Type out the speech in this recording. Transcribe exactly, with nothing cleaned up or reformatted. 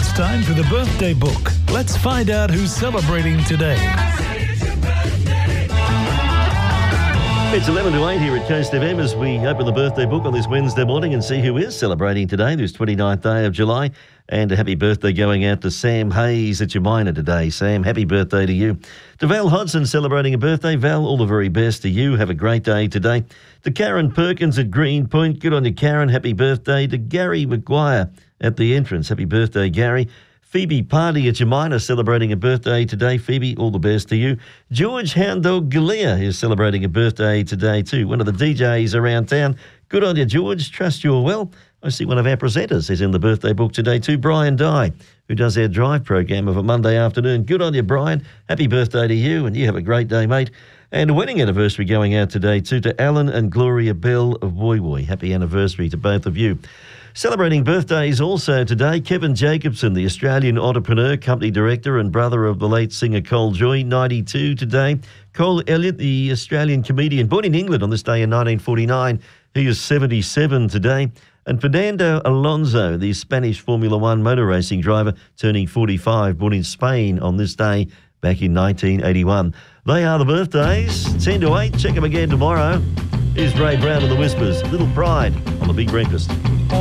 It's time for the birthday book. Let's find out who's celebrating today. It's eleven to eight here at Coast F M as we open the birthday book on this Wednesday morning and see who is celebrating today, this twenty-ninth day of July. And a happy birthday going out to Sam Hayes at Jemina today. Sam, happy birthday to you. To Val Hodson celebrating a birthday. Val, all the very best to you. Have a great day today. To Karen Perkins at Greenpoint. Good on you, Karen. Happy birthday. To Gary McGuire at the entrance. Happy birthday, Gary. Phoebe Party at Jemina celebrating a birthday today. Phoebe, all the best to you. George Hounddog Galea is celebrating a birthday today too. One of the D Js around town. Good on you, George. Trust you're well. I see one of our presenters is in the birthday book today too, Brian Dye, who does our drive program of a Monday afternoon. Good on you, Brian. Happy birthday to you, and you have a great day, mate. And a wedding anniversary going out today too to Alan and Gloria Bell of Woy Woy. Happy anniversary to both of you. Celebrating birthdays also today, Kevin Jacobson, the Australian entrepreneur, company director and brother of the late singer Cole Joy, ninety-two today. Cole Elliott, the Australian comedian, born in England on this day in nineteen forty-nine. He is seventy-seven today. And Fernando Alonso, the Spanish Formula One motor racing driver, turning forty-five, born in Spain on this day back in nineteen eighty-one. They are the birthdays. ten to eight. Check them again tomorrow. Here's Ray Brown and the Whispers. Little Pride on The Big Breakfast.